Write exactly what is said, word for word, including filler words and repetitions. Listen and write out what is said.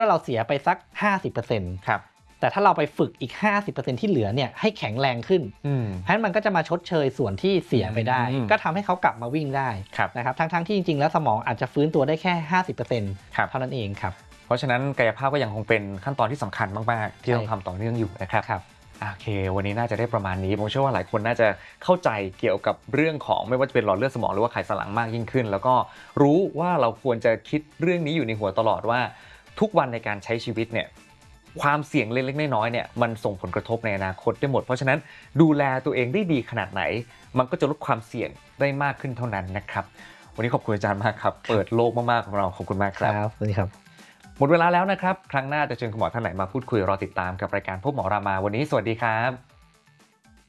ถ้าเราเสียไปสัก ห้าสิบเปอร์เซ็นต์ครับแต่ถ้าเราไปฝึกอีก ห้าสิบเปอร์เซ็นต์ ที่เหลือเนี่ยให้แข็งแรงขึ้นเพราะฉะนั้นมันก็จะมาชดเชยส่วนที่เสียไปได้ก็ทำให้เขากลับมาวิ่งได้นะครับทั้งๆที่จริงๆแล้วสมองอาจจะฟื้นตัวได้แค่ ห้าสิบเปอร์เซ็นต์ เท่านั้นเองครับเพราะฉะนั้นกายภาพก็ยังคงเป็นขั้นตอนที่สำคัญมากๆที่ต้องทำต่อเนื่องอยู่นะครับโอเควันนี้น่าจะได้ประมาณนี้ผมเชื่อว่าหลายคนน่าจะเข้าใจเกี่ยวกับเรื่องของไม่ว่าจะเป็นหลอดเลือดสมองหรือว่าไขสันหลังมากยิ่งขึ้นแล้วก็รู้ว่าเราควรจะคิดเรื่องนี้อยู่ในหัวตลอดว่าทุกวันในการใช้ชีวิตเนี่ยความเสี่ยงเล็กๆน้อยๆเนี่ยมันส่งผลกระทบในอนาคตได้หมดเพราะฉะนั้นดูแลตัวเองได้ดีขนาดไหนมันก็จะลดความเสี่ยงได้มากขึ้นเท่านั้นนะครับวันนี้ขอบคุณอาจารย์มากครับเปิดโลกมากๆของเราขอบคุณมากครับสวัสดีครับหมดเวลาแล้วนะครับครั้งหน้าจะเชิญคุณหมอท่านไหนมาพูดคุยรอติดตามกับรายการพบหมอรามาวันนี้สวัสดีครับ